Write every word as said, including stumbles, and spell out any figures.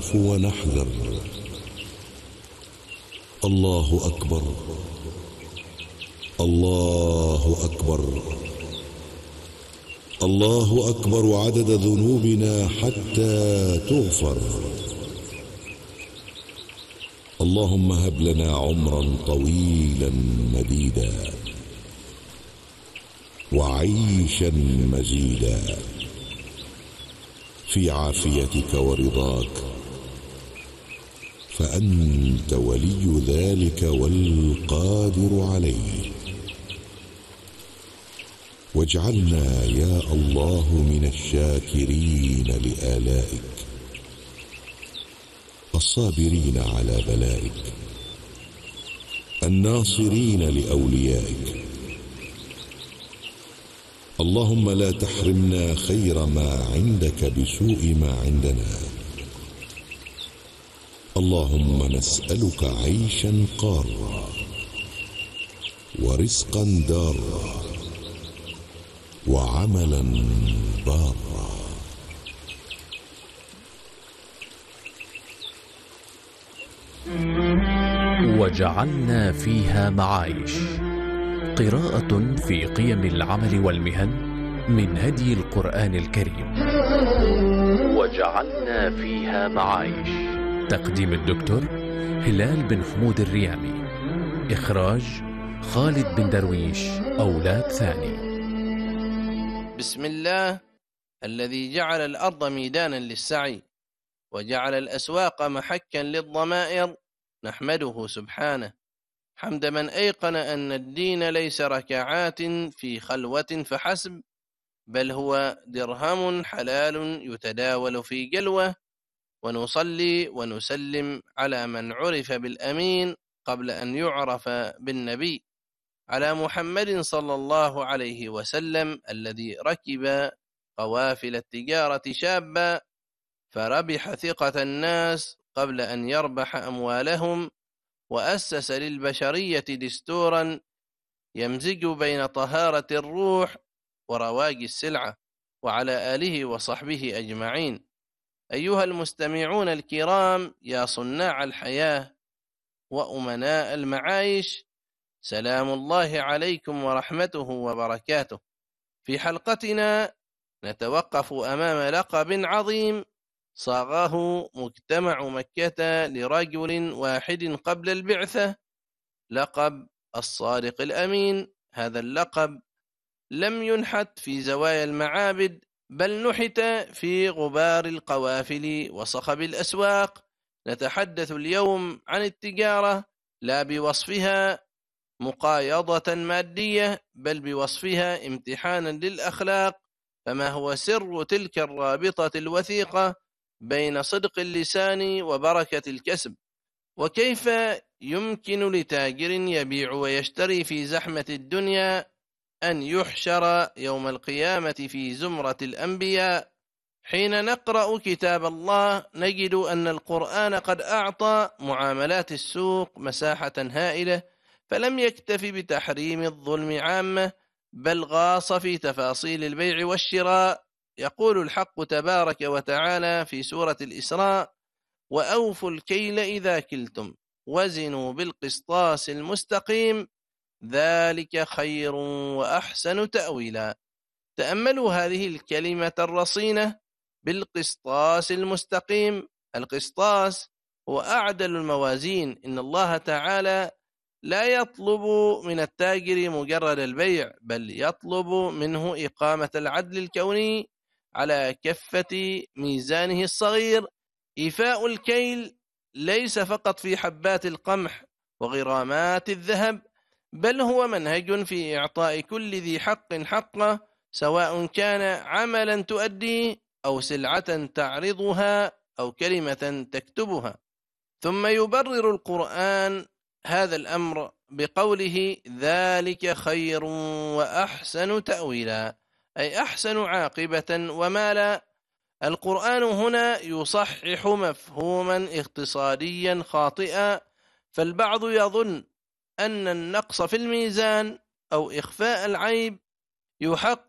نخاف ونحذر. الله أكبر، الله أكبر، الله أكبر عدد ذنوبنا حتى تغفر. اللهم هب لنا عمرا طويلا مديدا وعيشا مزيدا في عافيتك ورضاك، فأنت ولي ذلك والقادر عليه. واجعلنا يا الله من الشاكرين لآلائك، الصابرين على بلائك، الناصرين لأوليائك. اللهم لا تحرمنا خير ما عندك بسوء ما عندنا. اللهم نسألك عيشا قارا ورزقا دارا وعملا بارا. وجعلنا فيها معايش، قراءة في قيم العمل والمهن من هدي القرآن الكريم. وجعلنا فيها معايش، تقديم الدكتور هلال بن حمود الريامي، إخراج خالد بن درويش أولاد ثاني. بسم الله الذي جعل الأرض ميدانا للسعي وجعل الأسواق محكا للضمائر، نحمده سبحانه حمد من أيقن أن الدين ليس ركعات في خلوة فحسب، بل هو درهم حلال يتداول في جلوة. ونصلي ونسلم على من عرف بالأمين قبل أن يعرف بالنبي، على محمد صلى الله عليه وسلم الذي ركب قوافل التجارة شابا فربح ثقة الناس قبل أن يربح أموالهم، وأسس للبشرية دستورا يمزج بين طهارة الروح ورواج السلعة، وعلى آله وصحبه أجمعين. أيها المستمعون الكرام، يا صناع الحياة وأمناء المعايش، سلام الله عليكم ورحمته وبركاته. في حلقتنا نتوقف أمام لقب عظيم صاغه مجتمع مكة لرجل واحد قبل البعثة، لقب الصادق الأمين. هذا اللقب لم ينحت في زوايا المعابد، بل نحت في غبار القوافل وصخب الأسواق. نتحدث اليوم عن التجارة لا بوصفها مقايضة مادية، بل بوصفها امتحانا للأخلاق. فما هو سر تلك الرابطة الوثيقة بين صدق اللسان وبركة الكسب؟ وكيف يمكن لتاجر يبيع ويشتري في زحمة الدنيا أن يحشر يوم القيامة في زمرة الأنبياء؟ حين نقرأ كتاب الله نجد أن القرآن قد أعطى معاملات السوق مساحة هائلة، فلم يكتف بتحريم الظلم عامة، بل غاص في تفاصيل البيع والشراء. يقول الحق تبارك وتعالى في سورة الإسراء: وأوفوا الكيل إذا كلتم وزنوا بالقسطاس المستقيم ذلك خير وأحسن تأويلا. تأملوا هذه الكلمة الرصينة، بالقسطاس المستقيم. القسطاس هو أعدل الموازين. إن الله تعالى لا يطلب من التاجر مجرد البيع، بل يطلب منه إقامة العدل الكوني على كفة ميزانه الصغير. إيفاء الكيل ليس فقط في حبات القمح وغرامات الذهب، بل هو منهج في إعطاء كل ذي حق حقه، سواء كان عملا تؤديه أو سلعة تعرضها أو كلمة تكتبها. ثم يبرر القرآن هذا الأمر بقوله ذلك خير وأحسن تأويلا، أي أحسن عاقبة ومالا. القرآن هنا يصحح مفهوما اقتصاديا خاطئا، فالبعض يظن أن النقص في الميزان أو إخفاء العيب يحقق